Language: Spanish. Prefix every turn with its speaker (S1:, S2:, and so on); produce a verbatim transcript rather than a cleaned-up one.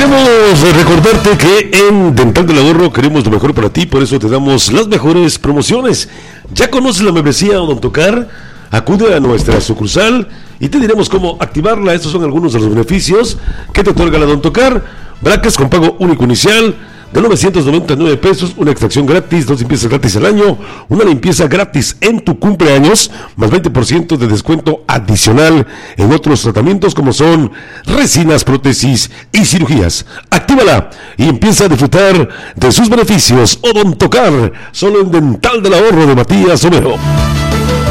S1: Queremos recordarte que en Dental del Ahorro queremos lo mejor para ti, por eso te damos las mejores promociones. ¿Ya conoces la membresía Odontocar? Acude a nuestra sucursal y te diremos cómo activarla. Estos son algunos de los beneficios que te otorga la Odontocar. Brackets con pago único inicial de novecientos noventa y nueve pesos, una extracción gratis, dos limpiezas gratis al año, una limpieza gratis en tu cumpleaños, más veinte por ciento de descuento adicional en otros tratamientos como son resinas, prótesis y cirugías. Actívala y empieza a disfrutar de sus beneficios. Odontocar, solo en Dental del Ahorro de Matías Homero.